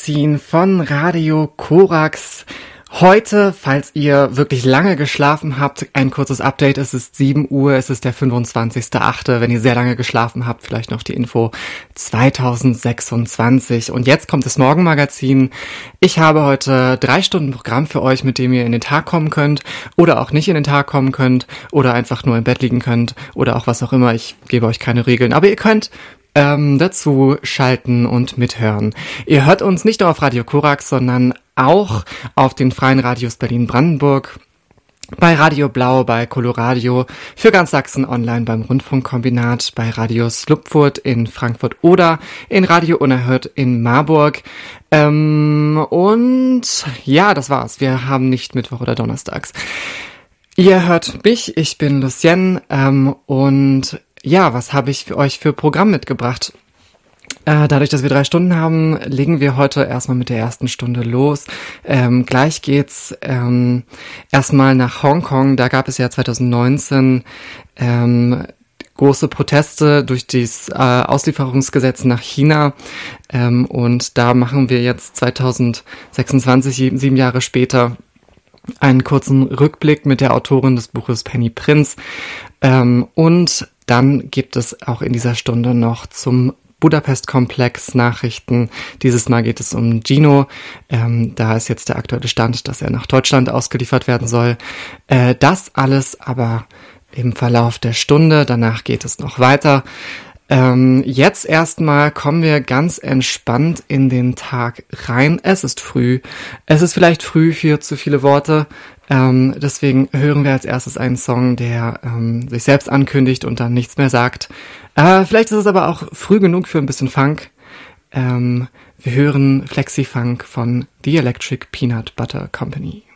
Morgenmagazin von Radio Korax. Heute, falls ihr wirklich lange geschlafen habt, ein kurzes Update. Es ist 7 Uhr, es ist der 25.8. Wenn ihr sehr lange geschlafen habt, vielleicht noch die Info 2026. Und jetzt kommt das Morgenmagazin. Ich habe heute 3 Stunden Programm für euch, mit dem ihr in den Tag kommen könnt oder auch nicht in den Tag kommen könnt oder einfach nur im Bett liegen könnt oder auch was auch immer. Ich gebe euch keine Regeln, aber ihr könnt dazu schalten und mithören. Ihr hört uns nicht nur auf Radio Korax, sondern auch auf den freien Radios Berlin-Brandenburg, bei Radio Blau, bei Coloradio, für ganz Sachsen online beim Rundfunkkombinat, bei Radio Slupfurt in Frankfurt oder in Radio Unerhört in Marburg. Und ja, das war's. Wir haben nicht Mittwoch oder Donnerstags. Ihr hört mich, ich bin Lucienne, und ja, was habe ich für euch für Programm mitgebracht? Dadurch, dass wir 3 Stunden haben, legen wir heute erstmal mit der ersten Stunde los. Gleich geht's erstmal nach Hongkong. Da gab es ja 2019 große Proteste durch das Auslieferungsgesetz nach China. Und da machen wir jetzt 2026, 7 Jahre später, einen kurzen Rückblick mit der Autorin des Buches Penny Prinz. Und dann gibt es auch in dieser Stunde noch zum Budapest-Komplex Nachrichten. Dieses Mal geht es um Gino. Da ist jetzt der aktuelle Stand, dass er nach Deutschland ausgeliefert werden soll. Das alles aber im Verlauf der Stunde. Danach geht es noch weiter. Jetzt erstmal kommen wir ganz entspannt in den Tag rein. Es ist früh. Es ist vielleicht früh für zu viele Worte. Deswegen hören wir als erstes einen Song, der sich selbst ankündigt und dann nichts mehr sagt. Vielleicht ist es aber auch früh genug für ein bisschen Funk. Wir hören Flexi-Funk von The Electric Peanut Butter Company.